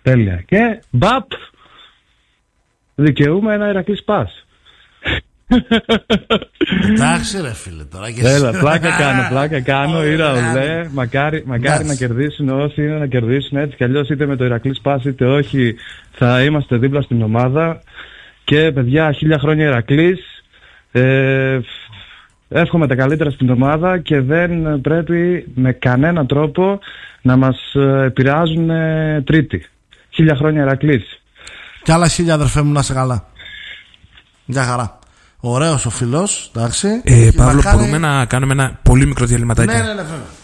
Τέλεια. Και μπαπ! Δικαιούμαι ένα Ηρακλής Πας. Εντάξει ρε φίλε τώρα. Έλα, πλάκα κάνω. Ήρα ολέ. Μακάρι να κερδίσουν όσοι είναι να κερδίσουν. Έτσι κι αλλιώς είτε με το Ηρακλής Πας είτε όχι θα είμαστε δίπλα στην ομάδα. Και παιδιά, 1000 χρόνια Ηρακλής. Εύχομαι τα καλύτερα στην ομάδα και δεν πρέπει με κανένα τρόπο να μας επηρεάζουν τρίτη. 1000 χρόνια Ηρακλής. Κι άλλα 1000 αδερφέ μου, να είσαι καλά. Γεια χαρά. Ωραίος ο φίλος, εντάξει. Παύλο, μπορούμε να κάνουμε ένα πολύ μικρό διαλυματάκι? Ναι, βέβαια.